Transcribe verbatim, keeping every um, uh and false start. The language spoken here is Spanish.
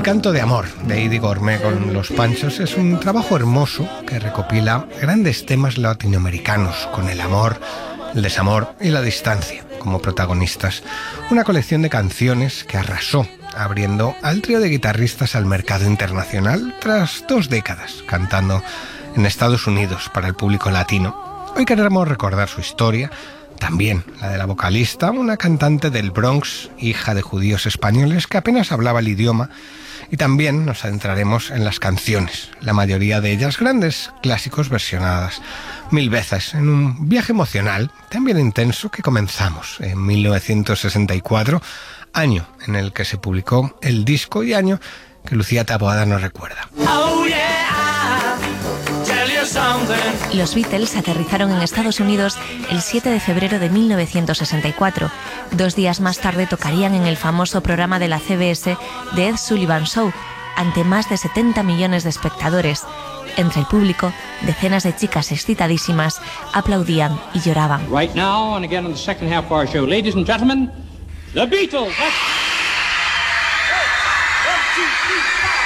Canto de amor de Idi Gourmet con Los Panchos es un trabajo hermoso que recopila grandes temas latinoamericanos con el amor, el desamor y la distancia como protagonistas. Una colección de canciones que arrasó, abriendo al trío de guitarristas al mercado internacional tras dos décadas cantando en Estados Unidos para el público latino. Hoy queremos recordar su historia, también la de la vocalista, una cantante del Bronx, hija de judíos españoles que apenas hablaba el idioma, y también nos adentraremos en las canciones, la mayoría de ellas grandes clásicos versionadas mil veces, en un viaje emocional también intenso que comenzamos en mil novecientos sesenta y cuatro, año en el que se publicó el disco y año que Lucía Taboada nos recuerda. Oh, yeah. Los Beatles aterrizaron en Estados Unidos el siete de febrero de mil novecientos sesenta y cuatro. Dos días más tarde tocarían en el famoso programa de la C B S The Ed Sullivan Show, ante más de setenta millones de espectadores. Entre el público, decenas de chicas excitadísimas aplaudían y lloraban. Right now, and again in the second half of our show, ladies and gentlemen, The Beatles. One, two, three, four.